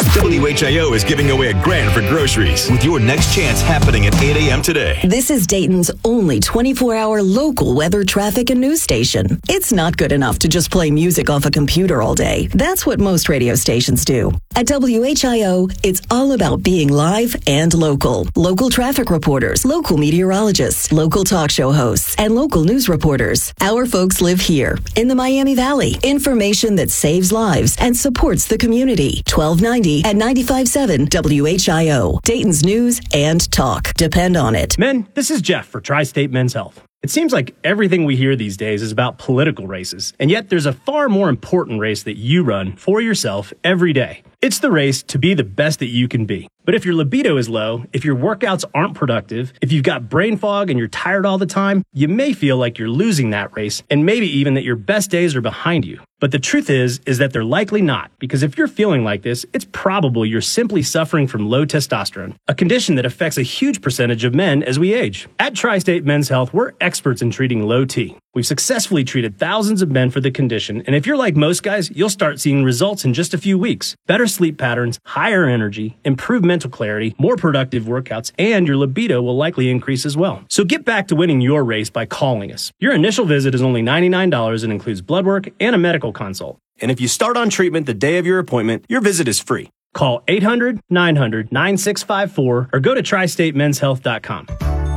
WHIO is giving away $1,000 for groceries with your next chance happening at 8 a.m. today. This is Dayton's only 24-hour local weather, traffic, and news station. It's not good enough to just play music off a computer all day. That's what most radio stations do. At WHIO, it's all about being live and local. Local traffic reporters, local meteorologists, local talk show hosts, and local news reporters. Our folks live here in the Miami Valley. Information that saves lives and supports the community. 1290 at 95.7 WHIO. Dayton's news and talk. Depend on it. Men, this is Jeff for Tri-State Men's Health. It seems like everything we hear these days is about political races, and yet there's a far more important race that you run for yourself every day. It's the race to be the best that you can be. But if your libido is low, if your workouts aren't productive, if you've got brain fog and you're tired all the time, you may feel like you're losing that race, and maybe even that your best days are behind you. But the truth is that they're likely not, because if you're feeling like this, it's probably you're simply suffering from low testosterone, a condition that affects a huge percentage of men as we age. At Tri-State Men's Health, we're experts in treating low T. We've successfully treated thousands of men for the condition, and if you're like most guys, you'll start seeing results in just a few weeks. Better sleep patterns, higher energy, improved mental clarity, more productive workouts, and your libido will likely increase as well. So get back to winning your race by calling us. Your initial visit is only $99 and includes blood work and a medical consult. And if you start on treatment the day of your appointment, your visit is free. Call 800-900-9654 or go to tristatemenshealth.com.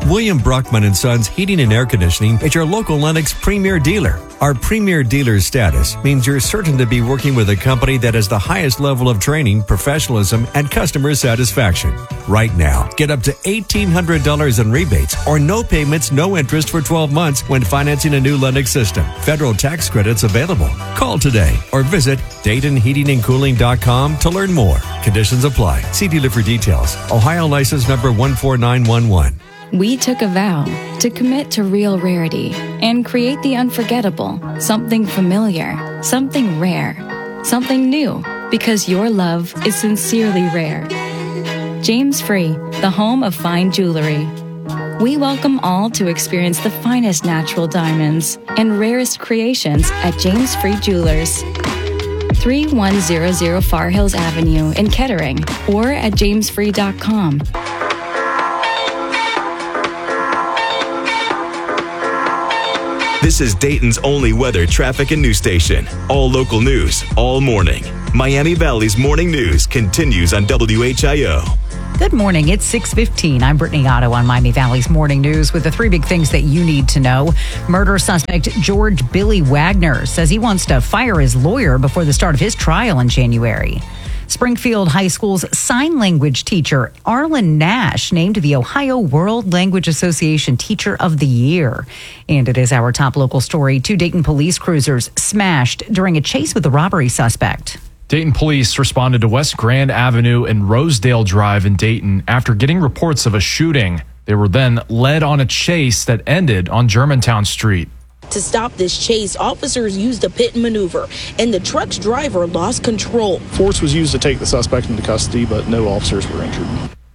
William Bruckman & Sons Heating and Air Conditioning is your local Lennox premier dealer. Our premier dealer status means you're certain to be working with a company that has the highest level of training, professionalism, and customer satisfaction. Right now, get up to $1,800 in rebates or no payments, no interest for 12 months when financing a new Lennox system. Federal tax credits available. Call today or visit DaytonHeatingandCooling.com to learn more. Conditions apply. See dealer for details. Ohio license number 14911. We took a vow to commit to real rarity and create the unforgettable, something familiar, something rare, something new, because your love is sincerely rare. James Free, the home of fine jewelry. We welcome all to experience the finest natural diamonds and rarest creations at James Free Jewelers. 3100 Far Hills Avenue in Kettering or at jamesfree.com. This is Dayton's only weather, traffic, and news station. All local news, all morning. Miami Valley's morning news continues on WHIO. Good morning. It's 6:15. I'm Brittany Otto on Miami Valley's morning news with the three big things that you need to know. Murder suspect George Billy Wagner says he wants to fire his lawyer before the start of his trial in January. Springfield High School's sign language teacher, Arlen Nash, named the Ohio World Language Association Teacher of the Year. And it is our top local story. 2 Dayton police cruisers smashed during a chase with a robbery suspect. Dayton police responded to West Grand Avenue and Rosedale Drive in Dayton after getting reports of a shooting. They were then led on a chase that ended on Germantown Street. To stop this chase, officers used a pit maneuver, and the truck's driver lost control. Force was used to take the suspect into custody, but no officers were injured.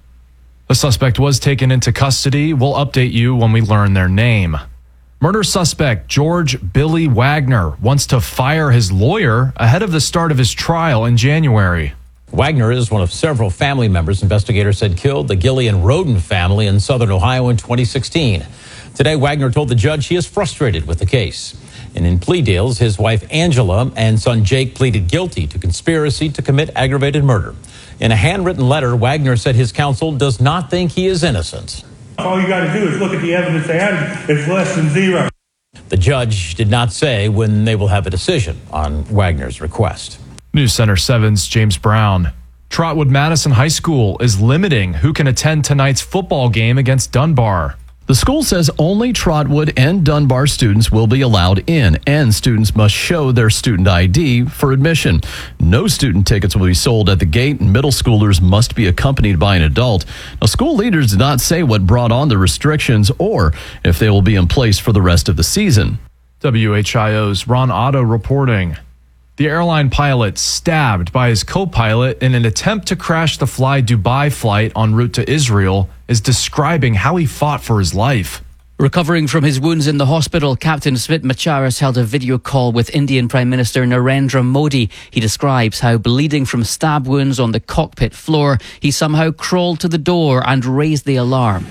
The suspect was taken into custody. We'll update you when we learn their name. Murder suspect George Billy Wagner wants to fire his lawyer ahead of the start of his trial in January. Wagner is one of several family members investigators said killed the Gillian Roden family in southern Ohio in 2016. Today, Wagner told the judge he is frustrated with the case. And in plea deals, his wife Angela and son Jake pleaded guilty to conspiracy to commit aggravated murder. In a handwritten letter, Wagner said his counsel does not think he is innocent. All you got to do is look at the evidence they have. It's less than zero. The judge did not say when they will have a decision on Wagner's request. News Center 7's James Brown. Trotwood Madison High School is limiting who can attend tonight's football game against Dunbar. The school says only Trotwood and Dunbar students will be allowed in, and students must show their student ID for admission. No student tickets will be sold at the gate, and middle schoolers must be accompanied by an adult. Now, school leaders did not say what brought on the restrictions or if they will be in place for the rest of the season. WHIO's Ron Otto reporting. The airline pilot stabbed by his co-pilot in an attempt to crash the Fly Dubai flight en route to Israel is describing how he fought for his life. Recovering from his wounds in the hospital, Captain Smit Macharas held a video call with Indian Prime Minister Narendra Modi. He describes how, bleeding from stab wounds on the cockpit floor, he somehow crawled to the door and raised the alarm.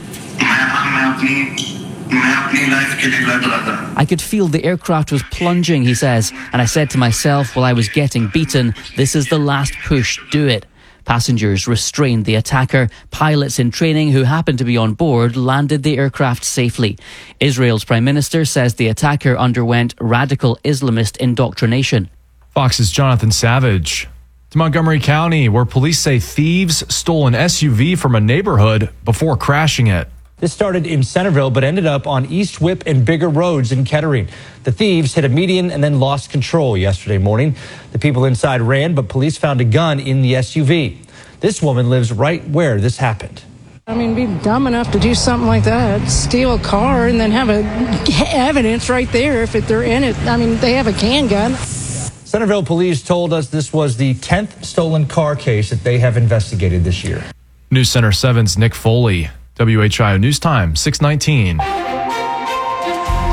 I could feel the aircraft was plunging, he says, and I said to myself while I was getting beaten, this is the last push, do it. Passengers restrained the attacker. Pilots in training who happened to be on board landed the aircraft safely. Israel's Prime Minister says the attacker underwent radical Islamist indoctrination. Fox's Jonathan Savage. To Montgomery County, where police say thieves stole an SUV from a neighborhood before crashing it. This started in Centerville, but ended up on East Whip and Bigger Roads in Kettering. The thieves hit a median and then lost control yesterday morning. The people inside ran, but police found a gun in the SUV. This woman lives right where this happened. I mean, be dumb enough to do something like that, steal a car and then have evidence right there if they're in it. I mean, they have a can gun. Centerville police told us this was the 10th stolen car case that they have investigated this year. News Center 7's Nick Foley. WHIO News Time, 6:19.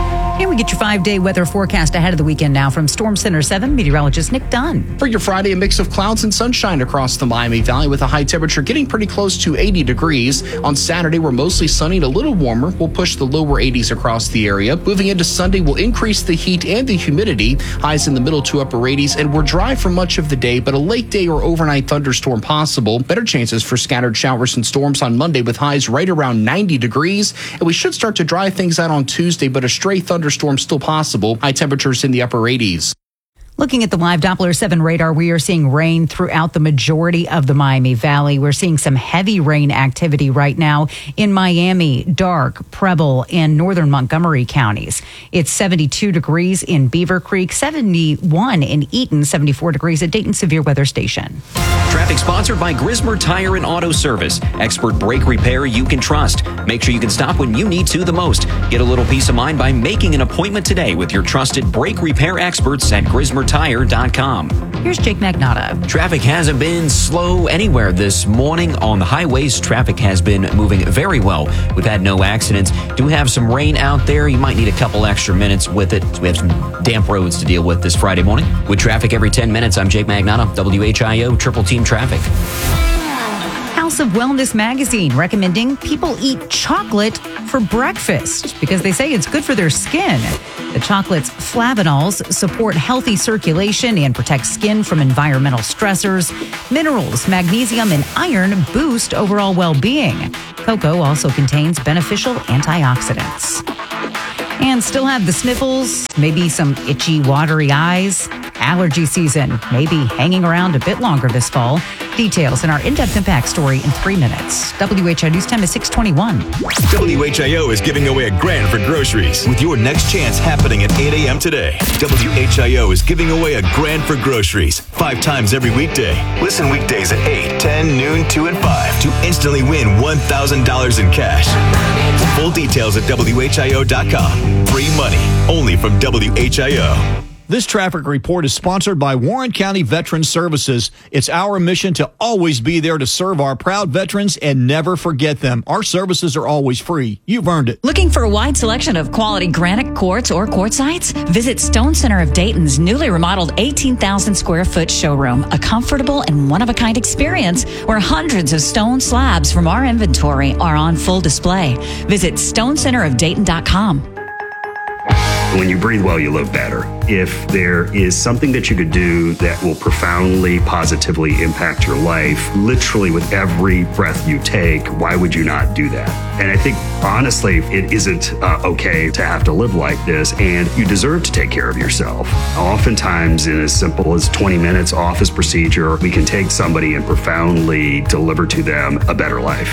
And we get your 5-day weather forecast ahead of the weekend now from Storm Center 7 meteorologist Nick Dunn. For your Friday, a mix of clouds and sunshine across the Miami Valley with a high temperature getting pretty close to 80 degrees. On Saturday, we're mostly sunny and a little warmer. We'll push the lower 80s across the area. Moving into Sunday, we'll increase the heat and the humidity. Highs in the middle to upper 80s, and we're dry for much of the day, but a late day or overnight thunderstorm possible. Better chances for scattered showers and storms on Monday with highs right around 90 degrees. And we should start to dry things out on Tuesday, but a stray thunderstorm still possible. High temperatures in the upper 80s. Looking at the live Doppler 7 radar, we are seeing rain throughout the majority of the Miami Valley. We're seeing some heavy rain activity right now in Miami, Dark, Preble, and northern Montgomery counties. It's 72 degrees in Beaver Creek, 71 in Eaton, 74 degrees at Dayton Severe Weather Station. Traffic sponsored by Grismer Tire and Auto Service. Expert brake repair you can trust. Make sure you can stop when you need to the most. Get a little peace of mind by making an appointment today with your trusted brake repair experts at GrismerTire.com. Here's Jake Magnotta. Traffic hasn't been slow anywhere this morning. On the highways, traffic has been moving very well. We've had no accidents. Do have some rain out there. You might need a couple extra minutes with it. So we have some damp roads to deal with this Friday morning. With traffic every 10 minutes, I'm Jake Magnotta, WHIO Triple Team Traffic. House of Wellness magazine recommending people eat chocolate for breakfast because they say it's good for their skin. The chocolate's flavanols support healthy circulation and protect skin from environmental stressors. Minerals, magnesium, and iron boost overall well-being. Cocoa also contains beneficial antioxidants. And still have the sniffles, maybe some itchy, watery eyes. Allergy season may be hanging around a bit longer this fall. Details in our in-depth impact story in 3 minutes. WHIO News Time is 6:21. WHIO is giving away $1,000 for groceries with your next chance happening at 8 a.m. today. WHIO is giving away $1,000 for groceries 5 times every weekday. Listen weekdays at 8, 10, noon, 2, and 5 to instantly win $1,000 in cash. Full details at WHIO.com. Free money only from WHIO. This traffic report is sponsored by Warren County Veterans Services. It's our mission to always be there to serve our proud veterans and never forget them. Our services are always free. You've earned it. Looking for a wide selection of quality granite, quartz, or quartzites? Visit Stone Center of Dayton's newly remodeled 18,000 square foot showroom, a comfortable and one-of-a-kind experience where hundreds of stone slabs from our inventory are on full display. Visit stonecenterofdayton.com. When you breathe well, you live better. If there is something that you could do that will profoundly, positively impact your life, literally with every breath you take, why would you not do that? And I think, honestly, it isn't okay to have to live like this, and you deserve to take care of yourself. Oftentimes, in as simple as 20 minutes office procedure, we can take somebody and profoundly deliver to them a better life.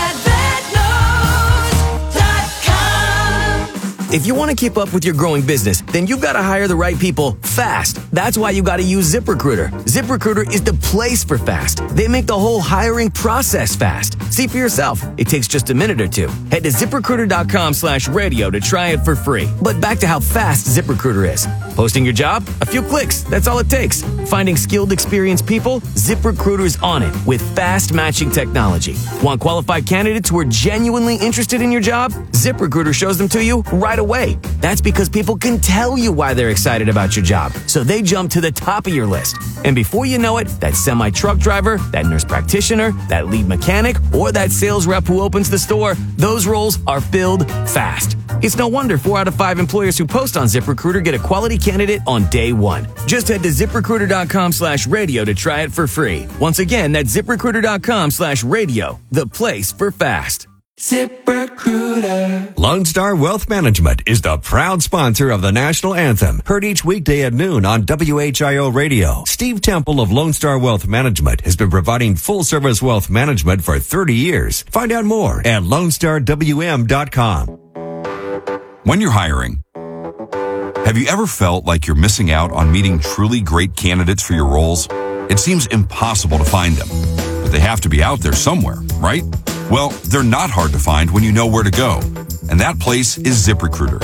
If you want to keep up with your growing business, then you've got to hire the right people fast. That's why you got to use ZipRecruiter. ZipRecruiter is the place for fast. They make the whole hiring process fast. See for yourself. It takes just a minute or two. Head to ZipRecruiter.com/radio to try it for free. But back to how fast ZipRecruiter is. Posting your job? A few clicks. That's all it takes. Finding skilled, experienced people? ZipRecruiter's on it with fast matching technology. Want qualified candidates who are genuinely interested in your job? ZipRecruiter shows them to you right away. That's because people can tell you why they're excited about your job, so they jump to the top of your list. And before you know it, that semi-truck driver, that nurse practitioner, that lead mechanic, or that sales rep who opens the store, those roles are filled fast. It's no wonder 4 out of 5 employers who post on ZipRecruiter get a quality candidate on day one. Just head to ZipRecruiter.com/radio to try it for free. Once again, that's ZipRecruiter.com/radio, the place for fast. ZipRecruiter. Lone Star Wealth Management is the proud sponsor of the national anthem, heard each weekday at noon on WHIO Radio. Steve Temple of Lone Star Wealth Management has been providing full-service wealth management for 30 years. Find out more at LoneStarWM.com. When you're hiring, have you ever felt like you're missing out on meeting truly great candidates for your roles? It seems impossible to find them, but they have to be out there somewhere, right? Well, they're not hard to find when you know where to go, and that place is ZipRecruiter.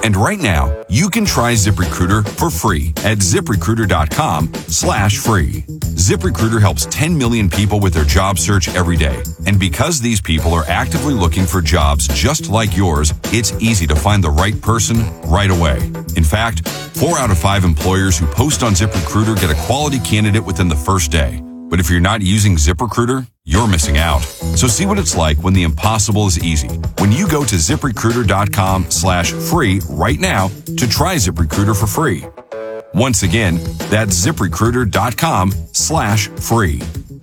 And right now, you can try ZipRecruiter for free at ZipRecruiter.com/free. ZipRecruiter helps 10 million people with their job search every day. And because these people are actively looking for jobs just like yours, it's easy to find the right person right away. In fact, 4 out of 5 employers who post on ZipRecruiter get a quality candidate within the first day. But if you're not using ZipRecruiter, you're missing out. So see what it's like when the impossible is easy. When you go to ZipRecruiter.com/free right now to try ZipRecruiter for free. Once again, that's ZipRecruiter.com/free.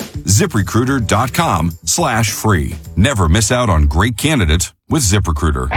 ZipRecruiter.com/free. Never miss out on great candidates with ZipRecruiter.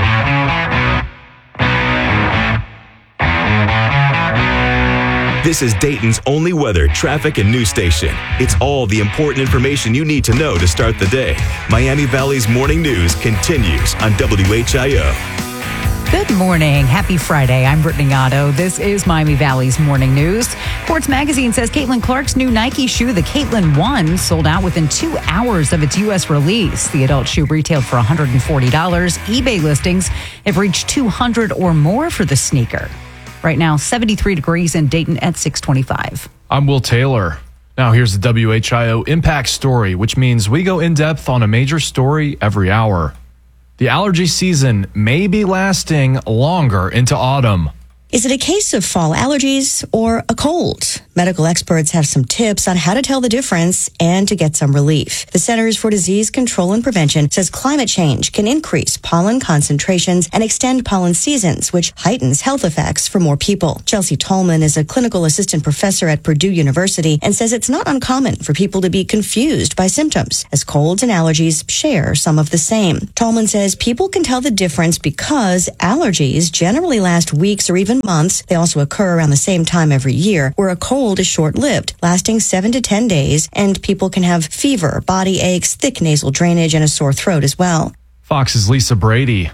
This is Dayton's only weather, traffic, and news station. It's all the important information you need to know to start the day. Miami Valley's morning news continues on WHIO. Good morning. Happy Friday. I'm Brittany Otto. This is Miami Valley's morning news. Quartz Magazine says Caitlin Clark's new Nike shoe, the Caitlin 1, sold out within 2 hours of its U.S. release. The adult shoe retailed for $140. eBay listings have reached $200 or more for the sneaker. Right now, 73 degrees in Dayton at 625. I'm Will Taylor. Now here's the WHIO Impact Story, which means we go in depth on a major story every hour. The allergy season may be lasting longer into autumn. Is it a case of fall allergies or a cold? Medical experts have some tips on how to tell the difference and to get some relief. The Centers for Disease Control and Prevention says climate change can increase pollen concentrations and extend pollen seasons, which heightens health effects for more people. Chelsea Tallman is a clinical assistant professor at Purdue University and says it's not uncommon for people to be confused by symptoms, as colds and allergies share some of the same. Tallman says people can tell the difference because allergies generally last weeks or even months. They also occur around the same time every year, where a cold is short-lived, lasting 7 to 10 days, and people can have fever, body aches, thick nasal drainage, and a sore throat as well. Fox's Lisa Brady.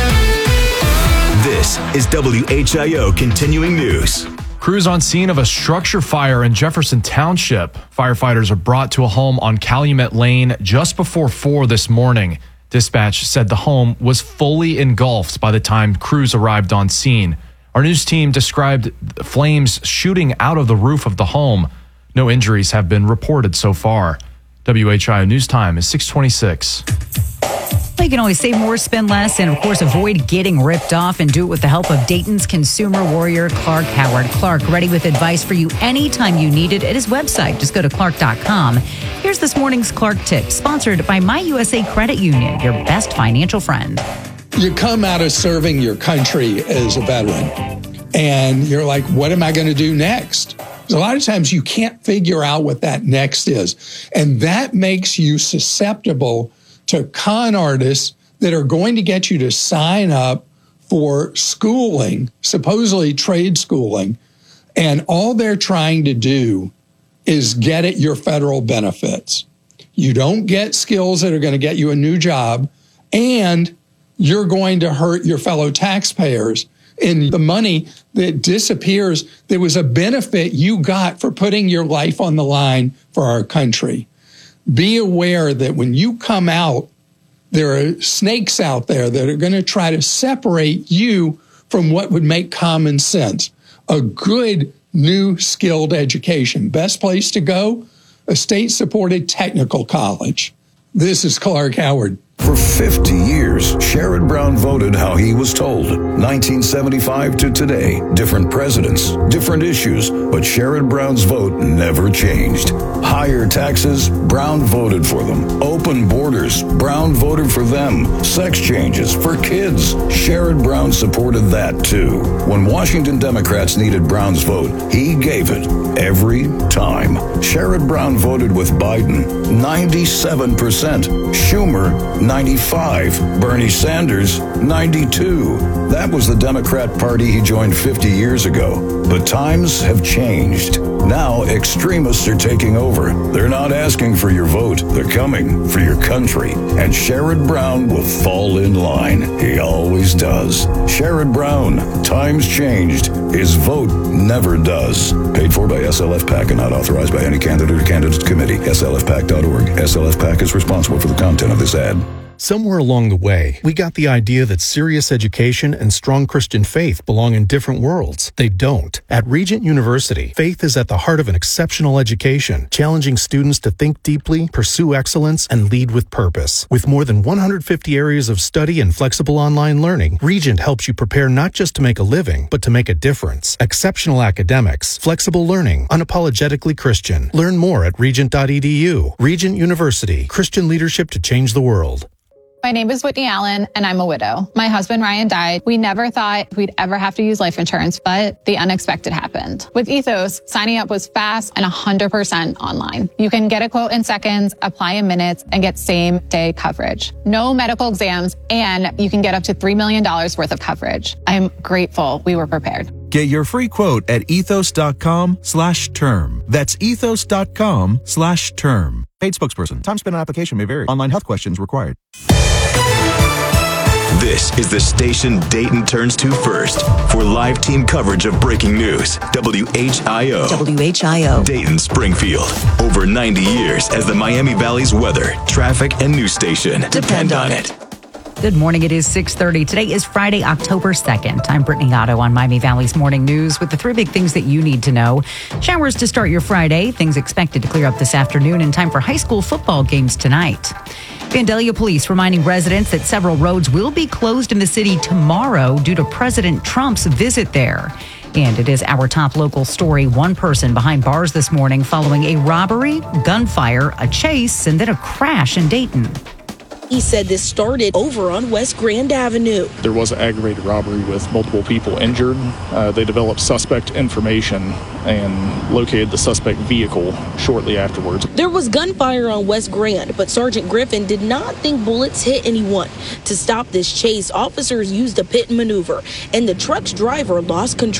This is WHIO Continuing News. Crews on scene of a structure fire in Jefferson Township. Firefighters are brought to a home on Calumet Lane just before 4 this morning. Dispatch said the home was fully engulfed by the time crews arrived on scene. Our news team described flames shooting out of the roof of the home. No injuries have been reported so far. WHIO News Time is 6:26. Well, you can always save more, spend less, and, of course, avoid getting ripped off, and do it with the help of Dayton's consumer warrior, Clark Howard. Clark, ready with advice for you anytime you need it at his website. Just go to clark.com. Here's this morning's Clark tip, sponsored by My USA Credit Union, your best financial friend. You come out of serving your country as a veteran, and you're like, what am I going to do next? A lot of times you can't figure out what that next is. And that makes you susceptible to con artists that are going to get you to sign up for schooling, supposedly trade schooling. And all they're trying to do is get at your federal benefits. You don't get skills that are going to get you a new job, and you're going to hurt your fellow taxpayers. And the money that disappears, there was a benefit you got for putting your life on the line for our country. Be aware that when you come out, there are snakes out there that are going to try to separate you from what would make common sense. A good, new, skilled education. Best place to go? A state-supported technical college. This is Clark Howard. For 50 years, Sherrod Brown voted how he was told. 1975 to today, different presidents, different issues, but Sherrod Brown's vote never changed. Higher taxes, Brown voted for them. Open borders, Brown voted for them. Sex changes for kids, Sherrod Brown supported that too. When Washington Democrats needed Brown's vote, he gave it every time. Sherrod Brown voted with Biden, 97%. Schumer, 95. Bernie Sanders, 92. That was the Democrat Party he joined 50 years ago. But times have changed. Now extremists are taking over. They're not asking for your vote. They're coming for your country. And Sherrod Brown will fall in line. He always does. Sherrod Brown, times changed. His vote never does. Paid for by SLF PAC and not authorized by any candidate or candidates committee. SLFPAC.org. SLF PAC is responsible for the content of this ad. Somewhere along the way, we got the idea that serious education and strong Christian faith belong in different worlds. They don't. At Regent University, faith is at the heart of an exceptional education, challenging students to think deeply, pursue excellence, and lead with purpose. With more than 150 areas of study and flexible online learning, Regent helps you prepare not just to make a living, but to make a difference. Exceptional academics, flexible learning, unapologetically Christian. Learn more at regent.edu. Regent University, Christian leadership to change the world. My name is Whitney Allen, and I'm a widow. My husband, Ryan, died. We never thought we'd ever have to use life insurance, but the unexpected happened. With Ethos, signing up was fast and 100% online. You can get a quote in seconds, apply in minutes, and get same-day coverage. No medical exams, and you can get up to $3 million worth of coverage. I am grateful we were prepared. Get your free quote at ethos.com/term. That's ethos.com/term. Paid spokesperson. Time spent on application may vary. Online health questions required. This is the station Dayton turns to first for live team coverage of breaking news. WHIO. WHIO. Dayton Springfield. Over 90 years as the Miami Valley's weather, traffic, and news station. Depend on it. Good morning. It is 6:30. Today is Friday, October 2nd. I'm Brittany Otto on Miami Valley's Morning News with the three big things that you need to know. Showers to start your Friday. Things expected to clear up this afternoon in time for high school football games tonight. Vandalia Police reminding residents that several roads will be closed in the city tomorrow due to President Trump's visit there. And it is our top local story. One person behind bars this morning following a robbery, gunfire, a chase, and then a crash in Dayton. He said this started over on West Grand Avenue. There was an aggravated robbery with multiple people injured. They developed suspect information and located the suspect vehicle shortly afterwards. There was gunfire on West Grand, but Sergeant Griffin did not think bullets hit anyone. To stop this chase, officers used a pit maneuver, and the truck's driver lost control.